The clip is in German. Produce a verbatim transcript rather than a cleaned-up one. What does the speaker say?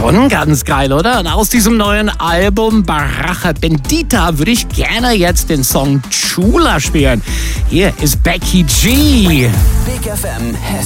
Schon ganz geil, oder? Und aus diesem neuen Album Baraja Bendita würde ich gerne jetzt den Song Chula spielen. Hier ist Becky G. Big F M Hessen.